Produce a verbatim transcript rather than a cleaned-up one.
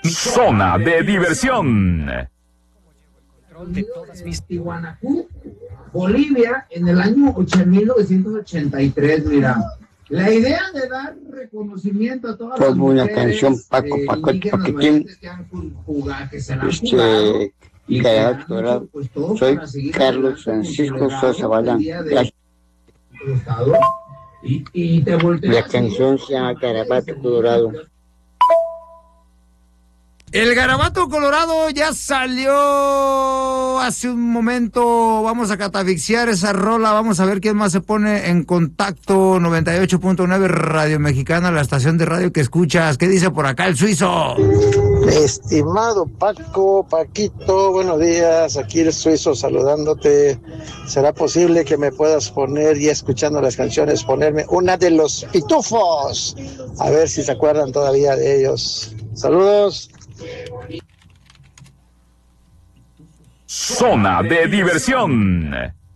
Zona de diversión. De todas mis... Tiwanaku, Bolivia, en el año mil novecientos ochenta y tres, mira. La idea de dar reconocimiento a todas las mujeres, una canción Paco eh, Pacote Paquetín, que han jugado, que se la han este, jugado, Garabato, pues, todo soy para seguir Carlos Francisco Sosa Balán. La, y, y te la canción se llama Garabato Colorado. El Garabato Colorado ya salió hace un momento. Vamos a catafixiar esa rola. Vamos a ver quién más se pone en contacto. noventa y ocho punto nueve Radio Mexicana, la estación de radio que escuchas. ¿Qué dice por acá el suizo? Estimado Paco, Paquito, buenos días. Aquí el suizo saludándote. ¿Será posible que me puedas poner, ya escuchando las canciones, ponerme una de los Pitufos? A ver si se acuerdan todavía de ellos. Saludos. Zona de diversión.